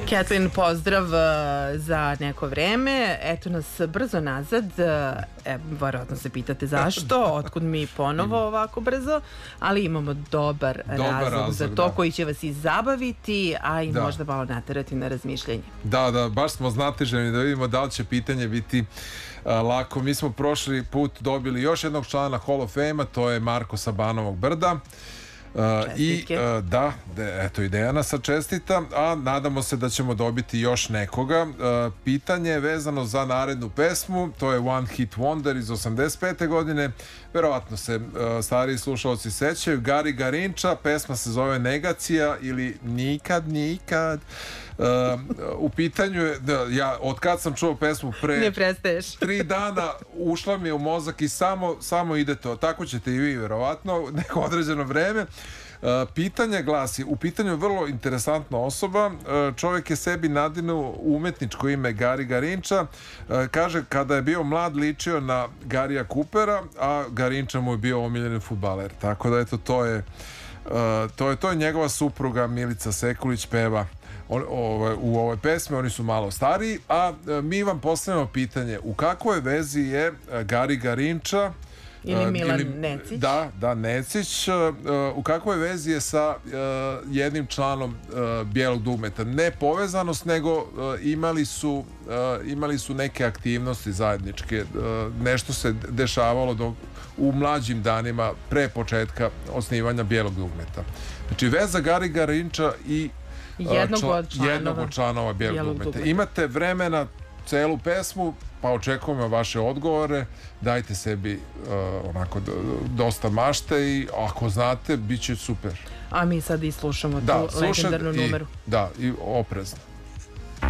Kathleen, pozdrav za neko vreme. Eto nas brzo nazad. Verovatno se pitate zašto, otkud mi ponovo ovako brzo, ali imamo dobar razlog za to, koji će vas i zabaviti, a i možda malo naterati na razmišljanje. Da, baš smo znateženi da vidimo da li će pitanje biti lako. Mi smo prošli put dobili još jednog člana Hall of Fame-a, to je Marko sa Banovog Brda. Eto i Dejana sa čestita, a nadamo se da ćemo dobiti još nekoga. Pitanje je vezano za narednu pesmu, to je One Hit Wonder iz 85. godine, verovatno se stariji slušalci sećaju. Gari Garinča, pesma se zove Negacija ili Nikad. U pitanju je, ja od kad sam čuo pesmu pre 3 dana, ušla mi je u mozak i samo ide to. Tako ćete i vi verovatno neko određeno vreme. Pitanje glasi, u pitanju je vrlo interesantna osoba. Čovjek je sebi nadinuo umetničko ime Gari Garinča. Kaže, kada je bio mlad ličio na Garija Coopera, a Garinča mu je bio omiljeni fudbaler. Tako da eto, to je njegova supruga Milica Sekulić peva u ovoj pesmi. Oni su malo stariji, a mi vam postavljamo pitanje, u kakvoj vezi je Gari Garinča ili Milan Necić? Da, Necić. U kakvoj vezi je sa jednim članom Bijelog dugmeta? Ne povezanost, nego imali su neke aktivnosti zajedničke. Nešto se dešavalo u mlađim danima pre početka osnivanja Bijelog dugmeta. Znači, veza Gari Garinča i jednog od članova Bijelog dugmeta. Imate vremena celu pesmu, pa očekujemo vaše odgovore. Dajte sebi onako dosta mašte i ako znate, bit će super. A mi sad i slušamo tu legendarnu numeru. Da, i oprezno.